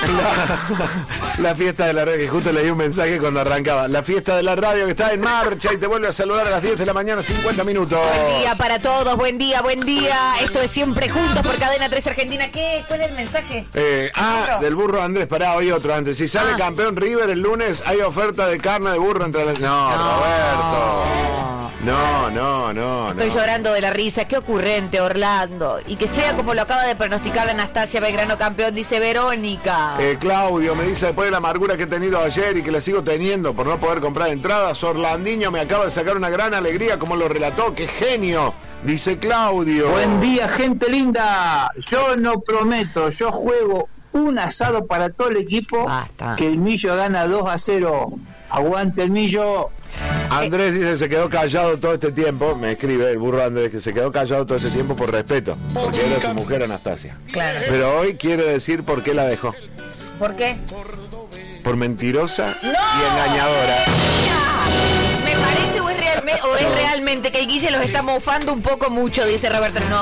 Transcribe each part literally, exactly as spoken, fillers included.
La, la fiesta de la radio, que justo leí un mensaje cuando arrancaba. La fiesta de la radio que está en marcha y te vuelve a saludar a las diez de la mañana, cincuenta minutos. Buen día para todos, buen día, buen día. Esto es Siempre Juntos por Cadena tres Argentina. ¿Qué? ¿Cuál es el mensaje? Eh, ah, burro? del burro Andrés, pará, hoy otro antes. Si sale Ah. campeón River el lunes, hay oferta de carne de burro entre las... No, No. Roberto. No, no, no, Estoy no. llorando de la risa. Qué ocurrente, Orlando. Y que sea como lo acaba de pronosticar la Anastasia Belgrano campeón, dice Verónica. Eh, Claudio me dice, después de la amargura que he tenido ayer y que la sigo teniendo por no poder comprar entradas, Orlandiño me acaba de sacar una gran alegría como lo relató. ¡Qué genio! Dice Claudio. Buen día, gente linda. Yo no prometo, yo juego un asado para todo el equipo. Basta. Que el Millo gana dos a cero. Aguante el Millo. Andrés dice, se quedó callado todo este tiempo. Me escribe el burro Andrés que se quedó callado todo este tiempo por respeto, porque era su mujer Anastasia. Claro. Pero hoy quiere decir por qué la dejó. ¿Por qué? Por mentirosa ¡No! y engañadora. Me parece o es, realme- o es realmente que el Guille los está mofando un poco mucho, dice Roberto. No,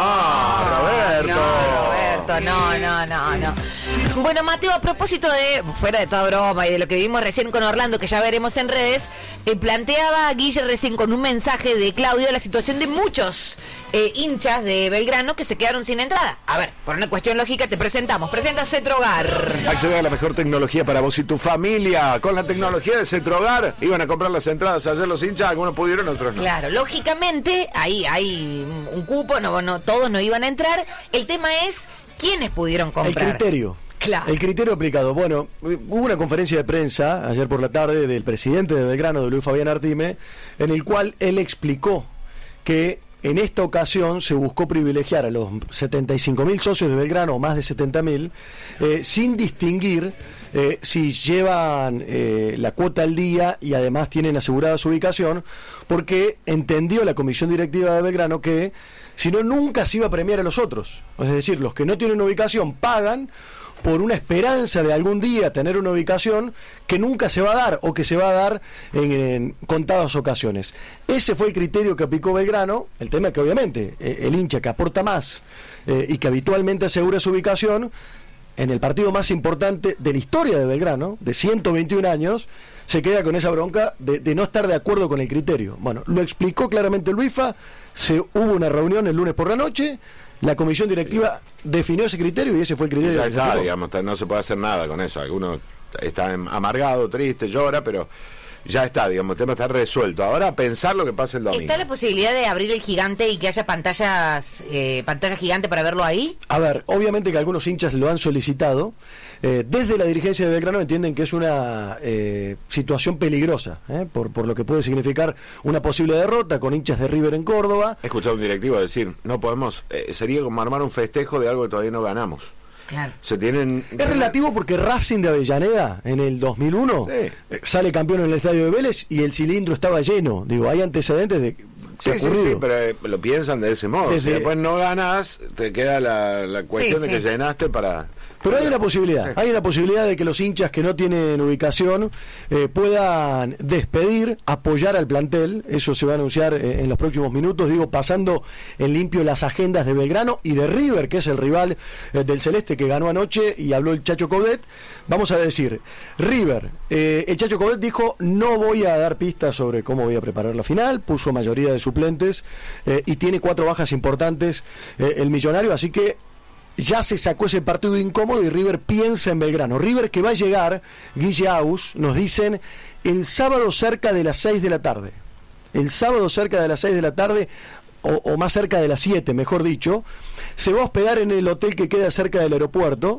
No, Roberto. No, Roberto, no, no, no, no. Bueno, Mateo, a propósito de, fuera de toda broma y de lo que vimos recién con Orlando, que ya veremos en redes, eh, planteaba a Guille recién con un mensaje de Claudio la situación de muchos eh, hinchas de Belgrano que se quedaron sin entrada. A ver, por una cuestión lógica te presentamos. Presenta Cetrogar. Accede a la mejor tecnología para vos y tu familia. Con la tecnología de Cetrogar iban a comprar las entradas ayer los hinchas, algunos pudieron, otros no. Claro, lógicamente, ahí hay un cupo, no, no, todos no iban a entrar. El tema es, ¿quiénes pudieron El comprar? criterio. Claro. El criterio aplicado. Bueno, hubo una conferencia de prensa ayer por la tarde del presidente de Belgrano, de Luis Fabián Artime, en el cual él explicó que en esta ocasión se buscó privilegiar a los setenta y cinco mil socios de Belgrano, o más de setenta mil, eh, sin distinguir eh, si llevan eh, la cuota al día y además tienen asegurada su ubicación, porque entendió la comisión directiva de Belgrano que si no, nunca se iba a premiar a los otros. Es decir, los que no tienen ubicación pagan por una esperanza de algún día tener una ubicación que nunca se va a dar o que se va a dar en, en contadas ocasiones. Ese fue el criterio que aplicó Belgrano. El tema es que obviamente eh, el hincha que aporta más eh, y que habitualmente asegura su ubicación en el partido más importante de la historia de Belgrano, de ciento veintiún años, se queda con esa bronca de, de no estar de acuerdo con el criterio. Bueno, lo explicó claramente Luisfa, se hubo una reunión el lunes por la noche, la comisión directiva definió ese criterio y ese fue el criterio. Ya que se está, aplicó. digamos, no se puede hacer nada con eso. Alguno está amargado, triste, llora, pero ya está, digamos, el tema está resuelto. Ahora a pensar lo que pasa el domingo. ¿Está la posibilidad de abrir el gigante y que haya pantallas, eh, pantalla gigante para verlo ahí? A ver, obviamente que algunos hinchas lo han solicitado. Eh, desde la dirigencia de Belgrano entienden que es una eh, situación peligrosa, eh, por, por lo que puede significar una posible derrota con hinchas de River en Córdoba. He escuchado a un directivo decir, no podemos, eh, sería como armar un festejo de algo que todavía no ganamos. Claro. Se tienen... Es relativo porque Racing de Avellaneda en el dos mil uno Sí. eh, sale campeón en el estadio de Vélez y el cilindro estaba lleno. Digo, hay antecedentes de que Sí, ha sí, ocurrido. sí, pero eh, lo piensan de ese modo. Desde- Si después no ganas, te queda la, la cuestión Sí, de sí. que llenaste para... Pero hay una posibilidad, Sí. hay una posibilidad de que los hinchas que no tienen ubicación eh, puedan despedir, apoyar al plantel. Eso se va a anunciar eh, en los próximos minutos, digo, pasando en limpio las agendas de Belgrano y de River, que es el rival eh, del Celeste que ganó anoche y habló el Chacho Coudet. Vamos a decir, River, eh, el Chacho Coudet dijo, no voy a dar pistas sobre cómo voy a preparar la final, puso mayoría de suplentes eh, y tiene cuatro bajas importantes eh, el Millonario, así que ya se sacó ese partido incómodo y River piensa en Belgrano. River que va a llegar, Guille Aus, nos dicen, el sábado cerca de las seis de la tarde. El sábado cerca de las seis de la tarde, o, o más cerca de las siete, mejor dicho, se va a hospedar en el hotel que queda cerca del aeropuerto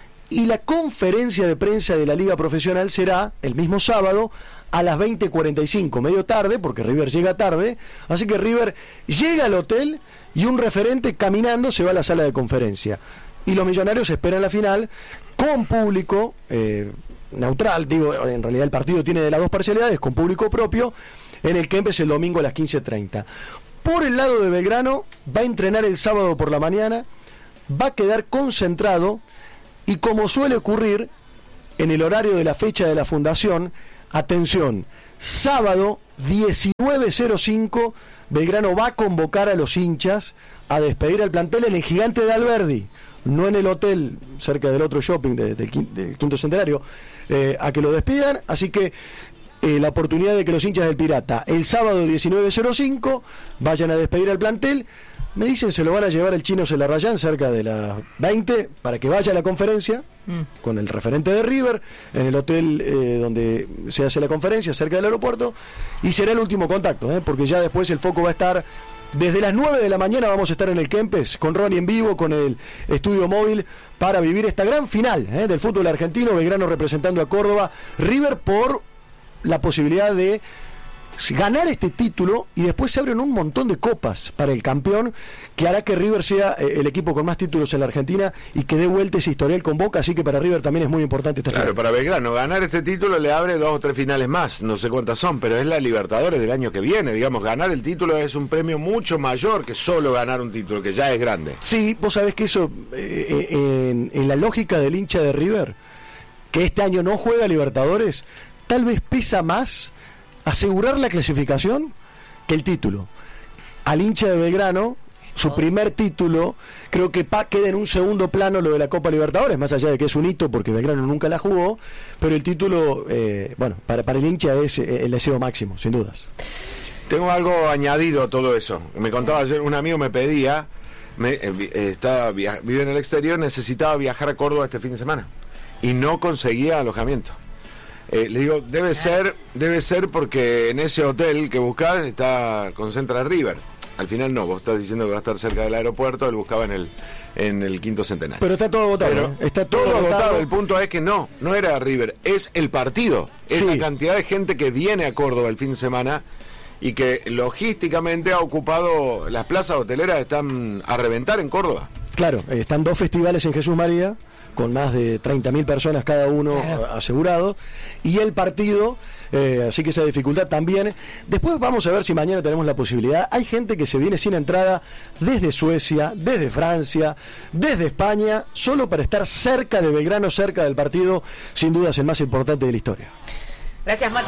y la conferencia de prensa de la Liga Profesional será el mismo sábado a las veinte cuarenta y cinco, medio tarde, porque River llega tarde, así que River llega al hotel y un referente caminando se va a la sala de conferencia. Y los Millonarios esperan la final con público eh, neutral, digo, en realidad el partido tiene de las dos parcialidades, con público propio, en el Kempes el domingo a las quince treinta. Por el lado de Belgrano, va a entrenar el sábado por la mañana, va a quedar concentrado y como suele ocurrir en el horario de la fecha de la fundación, atención, sábado diecinueve cero cinco, Belgrano va a convocar a los hinchas a despedir al plantel en el Gigante de Alberdi, no en el hotel, cerca del otro shopping de, de, del Quinto Centenario, eh, a que lo despidan. Así que eh, la oportunidad de que los hinchas del Pirata el sábado diecinueve cero cinco vayan a despedir al plantel. Me dicen se lo van a llevar el Chino Celarrayán cerca de las veinte para que vaya a la conferencia mm. con el referente de River en el hotel eh, donde se hace la conferencia cerca del aeropuerto, y será el último contacto, eh, porque ya después el foco va a estar desde las nueve de la mañana. Vamos a estar en el Kempes con Ronnie en vivo, con el estudio móvil, para vivir esta gran final eh, del fútbol argentino. Belgrano representando a Córdoba, River por la posibilidad de ganar este título, y después se abren un montón de copas para el campeón que hará que River sea eh, el equipo con más títulos en la Argentina y que dé vuelta ese historial con Boca. Así que para River también es muy importante esta Claro, final. para Belgrano ganar este título le abre dos o tres finales más, no sé cuántas son, pero es la Libertadores del año que viene. Digamos, ganar el título es un premio mucho mayor que solo ganar un título, que ya es grande. Sí, vos sabés que eso eh, en, en la lógica del hincha de River, que este año no juega Libertadores, tal vez pesa más asegurar la clasificación que el título. Al hincha de Belgrano, su primer título, creo que pa, queda en un segundo plano lo de la Copa Libertadores, más allá de que es un hito porque Belgrano nunca la jugó, pero el título, eh, bueno, para, para el hincha es eh, el deseo máximo, sin dudas. Tengo algo añadido a todo eso. Me contaba ayer, un amigo me pedía, me, eh, estaba via- vive en el exterior, necesitaba viajar a Córdoba este fin de semana y no conseguía alojamiento. Eh, le digo, debe ser, debe ser porque en ese hotel que buscás está concentra River. Al final no, vos estás diciendo que va a estar cerca del aeropuerto, él buscaba en el en el Quinto Centenario. Pero está todo agotado, Pero ¿eh? Está todo, todo agotado. agotado. El punto es que no, no era River, es el partido, es Sí. la cantidad de gente que viene a Córdoba el fin de semana y que logísticamente ha ocupado las plazas hoteleras, están a reventar en Córdoba. Claro, eh, están dos festivales en Jesús María, con más de treinta mil personas cada uno claro. asegurados, y el partido, eh, así que esa dificultad también. Después vamos a ver si mañana tenemos la posibilidad. Hay gente que se viene sin entrada desde Suecia, desde Francia, desde España, solo para estar cerca de Belgrano, cerca del partido, sin dudas el más importante de la historia. Gracias, Mate.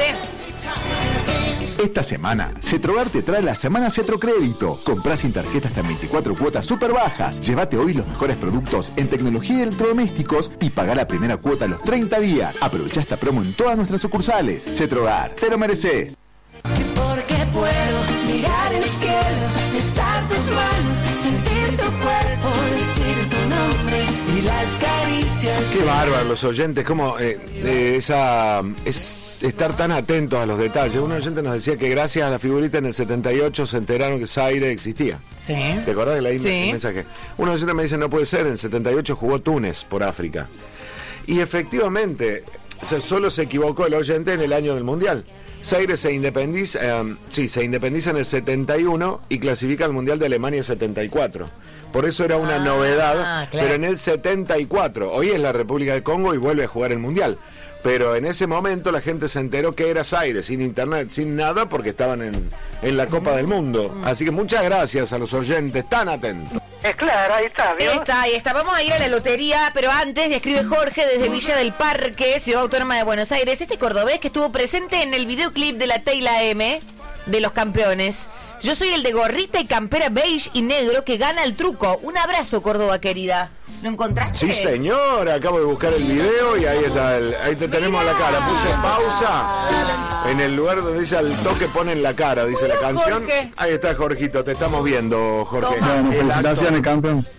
Esta semana, Cetrogar te trae la Semana Cetrocrédito. Comprá sin tarjeta hasta veinticuatro cuotas súper bajas. Llévate hoy los mejores productos en tecnología y electrodomésticos y pagá la primera cuota a los treinta días. Aprovecha esta promo en todas nuestras sucursales. Cetrogar, te lo mereces. Porque puedo mirar el cielo, besar tus manos, sentir tu cuerpo, decir tu nombre y las caricias. Qué bárbaro los oyentes, como eh, eh, esa es estar tan atentos a los detalles. Un oyente nos decía que gracias a la figurita en el setenta y ocho se enteraron que Zaire existía. Sí. ¿Te acordás que leí Sí. el mensaje? Un oyente me dice, no puede ser, en el setenta y ocho jugó Túnez por África. Y efectivamente, se, solo se equivocó el oyente en el año del Mundial. Zaire se independiza, eh, sí, se independiza en el setenta y uno y clasifica al Mundial de Alemania en setenta y cuatro. Por eso era una Ah, novedad, claro. pero en el setenta y cuatro, hoy es la República del Congo y vuelve a jugar el Mundial. Pero en ese momento la gente se enteró que era Zaire, sin internet, sin nada, porque estaban en, en la Copa del Mundo. Así que muchas gracias a los oyentes tan atentos. Es claro, ahí está, ¿vio? Ahí está, ahí está. Vamos a ir a la lotería, pero antes escribe Jorge desde Villa del Parque, Ciudad Autónoma de Buenos Aires. Este cordobés que estuvo presente en el videoclip de la T y la M de los campeones. Yo soy el de gorrita y campera beige y negro que gana el truco. Un abrazo, Córdoba querida. ¿Lo encontraste? Sí, señor, acabo de buscar el video y ahí está, el, ahí te tenemos la cara. Puse pausa en el lugar donde dice al toque ponen la cara, dice Hola, la canción. Jorge. Ahí está, Jorgito, te estamos viendo, Jorge. Toma. Bueno, El felicitaciones, acto- campeón.